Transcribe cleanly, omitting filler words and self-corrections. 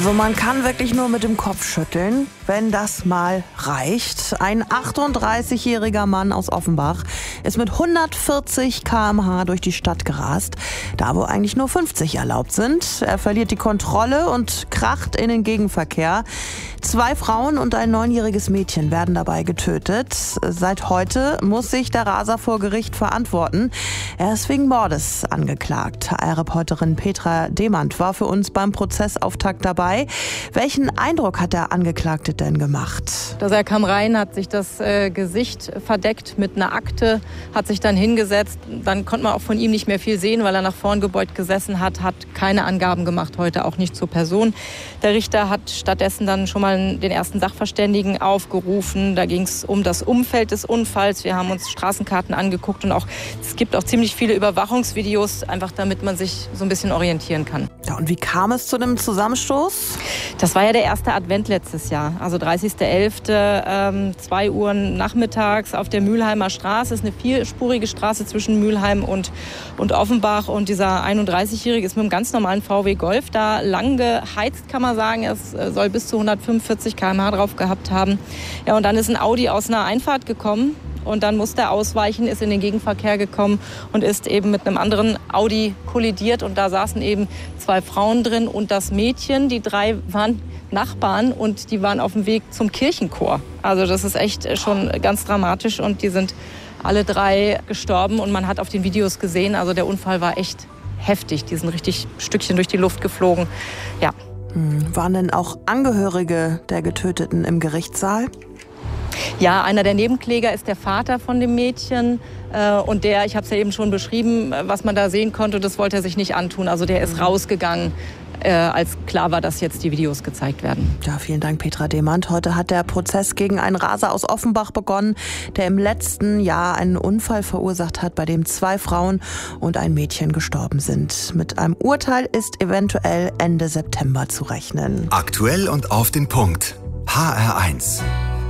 Also man kann wirklich nur mit dem Kopf schütteln, wenn das mal reicht. Ein 38-jähriger Mann aus Offenbach ist mit 140 km/h durch die Stadt gerast, da wo eigentlich nur 50 erlaubt sind. Er verliert die Kontrolle und kracht in den Gegenverkehr. 2 Frauen und ein 9-jähriges Mädchen werden dabei getötet. Seit heute muss sich der Raser vor Gericht verantworten. Er ist wegen Mordes angeklagt. HR-Reporterin Petra Demand war für uns beim Prozessauftakt dabei. Welchen Eindruck hat der Angeklagte denn gemacht? Er kam rein, hat sich das Gesicht verdeckt mit einer Akte, hat sich dann hingesetzt. Dann konnte man auch von ihm nicht mehr viel sehen, weil er nach vorn gebeugt gesessen hat keine Angaben gemacht, heute auch nicht zur Person. Der Richter hat stattdessen dann schon mal den ersten Sachverständigen aufgerufen. Da ging es um das Umfeld des Unfalls. Wir haben uns Straßenkarten angeguckt und es gibt auch ziemlich viele Überwachungsvideos, einfach damit man sich so ein bisschen orientieren kann. Ja, und wie kam es zu dem Zusammenstoß? Das war ja der erste Advent letztes Jahr, also 30.11., 2 Uhr nachmittags auf der Mülheimer Straße. Das ist eine vierspurige Straße zwischen Mülheim und Offenbach. Und dieser 31-Jährige ist mit einem ganz normalen VW Golf da lang geheizt, kann man sagen. Es soll bis zu 145 km/h drauf gehabt haben. Ja, und dann ist ein Audi aus einer Einfahrt gekommen. Und dann musste er ausweichen, ist in den Gegenverkehr gekommen und ist eben mit einem anderen Audi kollidiert. Und da saßen eben 2 Frauen drin und das Mädchen. Die 3 waren Nachbarn und die waren auf dem Weg zum Kirchenchor. Also das ist echt schon ganz dramatisch und die sind alle 3 gestorben. Und man hat auf den Videos gesehen, also der Unfall war echt heftig. Die sind richtig Stückchen durch die Luft geflogen. Ja. Waren denn auch Angehörige der Getöteten im Gerichtssaal? Ja, einer der Nebenkläger ist der Vater von dem Mädchen. Und ich habe es ja eben schon beschrieben, was man da sehen konnte, das wollte er sich nicht antun. Also der ist rausgegangen, als klar war, dass jetzt die Videos gezeigt werden. Ja, vielen Dank, Petra Demand. Heute hat der Prozess gegen einen Raser aus Offenbach begonnen, der im letzten Jahr einen Unfall verursacht hat, bei dem 2 Frauen und ein Mädchen gestorben sind. Mit einem Urteil ist eventuell Ende September zu rechnen. Aktuell und auf den Punkt. HR1.